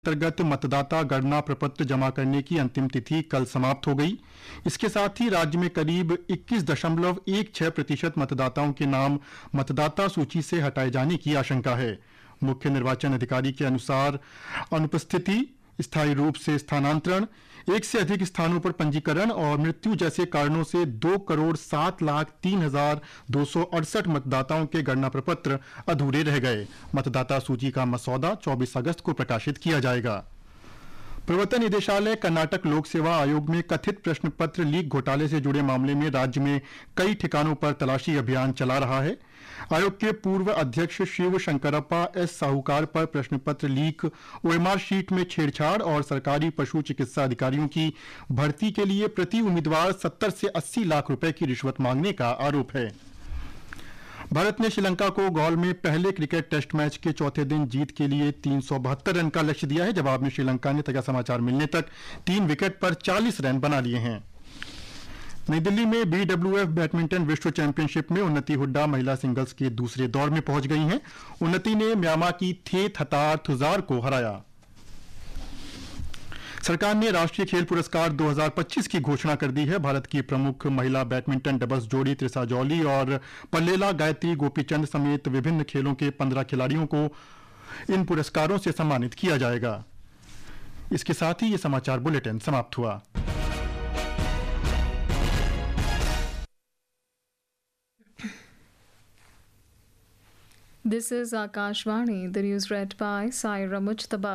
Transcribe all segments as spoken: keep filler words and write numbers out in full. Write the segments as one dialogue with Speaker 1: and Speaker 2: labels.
Speaker 1: अंतर्गत मतदाता गणना प्रपत्र जमा करने की अंतिम तिथि कल समाप्त हो गई। इसके साथ ही राज्य में करीब इक्कीस दशमलव एक छह प्रतिशत मतदाताओं के नाम मतदाता सूची से हटाए जाने की आशंका है। मुख्य निर्वाचन अधिकारी के अनुसार अनुपस्थिति, स्थायी रूप से स्थानांतरण, एक से अधिक स्थानों पर पंजीकरण और मृत्यु जैसे कारणों से दो करोड़ सात लाख तीन हजार दो सौ अड़सठ मतदाताओं के गणना प्रपत्र अधूरे रह गए। मतदाता सूची का मसौदा चौबीस अगस्त को प्रकाशित किया जाएगा। प्रवर्तन निदेशालय कर्नाटक लोक सेवा आयोग में कथित प्रश्न पत्र लीक घोटाले से जुड़े मामले में राज्य में कई ठिकानों पर तलाशी अभियान चला रहा है। आयोग के पूर्व अध्यक्ष शिव शंकरप्पा एस साहूकार पर प्रश्न पत्र लीक, ओएमआर शीट में छेड़छाड़ और सरकारी पशु चिकित्सा अधिकारियों की भर्ती के लिए प्रति उम्मीदवार सत्तर से अस्सी लाख रुपए की रिश्वत मांगने का आरोप है। भारत ने श्रीलंका को गौल में पहले क्रिकेट टेस्ट मैच के चौथे दिन जीत के लिए तीन सौ बहत्तर रन का लक्ष्य दिया है। जवाब में श्रीलंका ने ताजा समाचार मिलने तक तीन विकेट पर चालीस रन बना लिए हैं। नई दिल्ली में बीडब्ल्यूएफ बैडमिंटन विश्व चैंपियनशिप में उन्नति हुड्डा महिला सिंगल्स के दूसरे दौर में पहुंच गई हैं। उन्नति ने म्यांमार की थे थतार थुजार को हराया। सरकार ने राष्ट्रीय खेल पुरस्कार दो हज़ार पच्चीस की घोषणा कर दी है। भारत की प्रमुख महिला बैडमिंटन डबल्स जोड़ी त्रिशा जौली और पल्लेला गायत्री गोपीचंद समेत विभिन्न खेलों के पंद्रह खिलाड़ियों को इन पुरस्कारों से सम्मानित किया जाएगा। इसके साथ ही ये समाचार बुलेटिन समाप्त हुआ।
Speaker 2: This is Akashvani, the news read by Saira Mujtaba.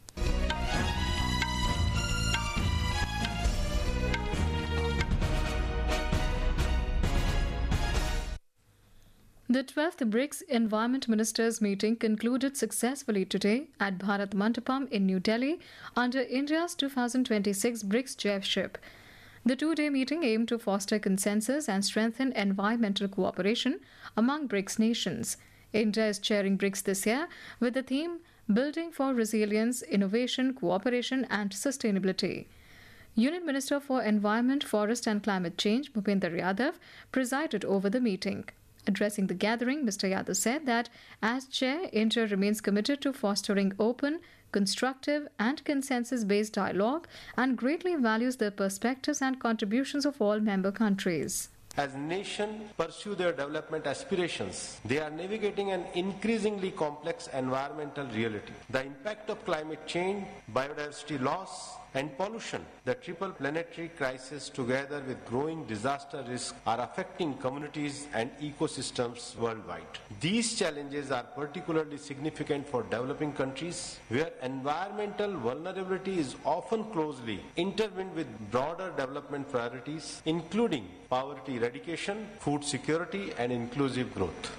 Speaker 2: The twelfth BRICS Environment Ministers meeting concluded successfully today at Bharat Mandapam in New Delhi under India's two thousand twenty-six BRICS chairship. The two-day meeting aimed to foster consensus and strengthen environmental cooperation among BRICS nations. India is chairing BRICS this year with the theme Building for Resilience, Innovation, Cooperation and Sustainability. Union Minister for Environment, Forest and Climate Change, Bhupender Yadav, presided over the meeting. Addressing the gathering, Mister Yadav said that as chair, India remains committed to fostering open, constructive and consensus-based dialogue and greatly values the perspectives and contributions of all member countries.
Speaker 3: As nations pursue their development aspirations, they are navigating an increasingly complex environmental reality. The impact of climate change, biodiversity loss, and pollution, the triple planetary crisis together with growing disaster risk are affecting communities and ecosystems worldwide. These challenges are particularly significant for developing countries where environmental vulnerability is often closely intertwined with broader development priorities, including poverty eradication, food security, and inclusive growth.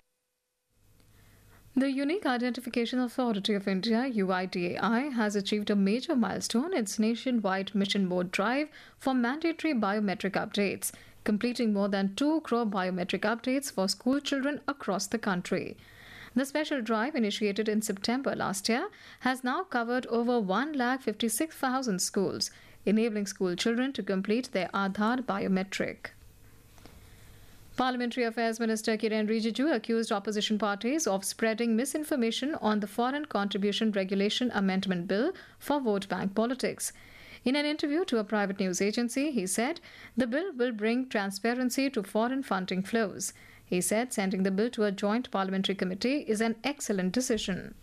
Speaker 2: The Unique Identification Authority of India, U I D A I, has achieved a major milestone in its nationwide mission mode drive for mandatory biometric updates, completing more than two crore biometric updates for school children across the country. The special drive, initiated in September last year, has now covered over one lakh fifty-six thousand schools, enabling school children to complete their Aadhaar biometric. Parliamentary Affairs Minister Kiren Rijiju accused opposition parties of spreading misinformation on the Foreign Contribution Regulation Amendment Bill for vote bank politics. In an interview to a private news agency, he said the bill will bring transparency to foreign funding flows. He said sending the bill to a joint parliamentary committee is an excellent decision.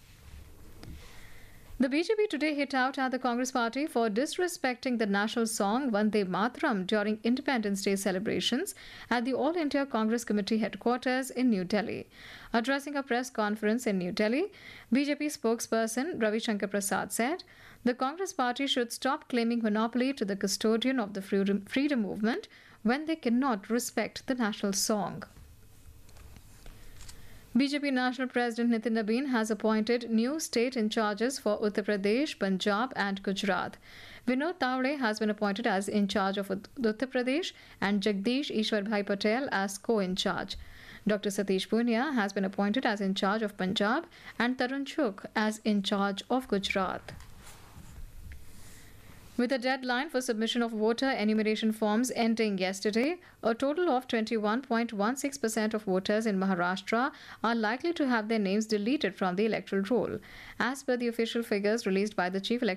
Speaker 2: The B J P today hit out at the Congress party for disrespecting the national song Vande Mataram during Independence Day celebrations at the All India Congress Committee headquarters in New Delhi. Addressing a press conference in New Delhi, B J P spokesperson Ravi Shankar Prasad said the Congress party should stop claiming monopoly to the custodian of the freedom, freedom movement when they cannot respect the national song. B J P National President Nitin Nabin has appointed new state in charges for Uttar Pradesh, Punjab and Gujarat. Vinod Tawde has been appointed as in charge of Uttar Pradesh and Jagdish Ishwarbhai Patel as co-in charge. Doctor Satish Punia has been appointed as in charge of Punjab and Tarun Chugh as in charge of Gujarat. With a deadline for submission of voter enumeration forms ending yesterday, a total of twenty-one point one six percent of voters in Maharashtra are likely to have their names deleted from the electoral roll. As per the official figures released by the Chief Electoral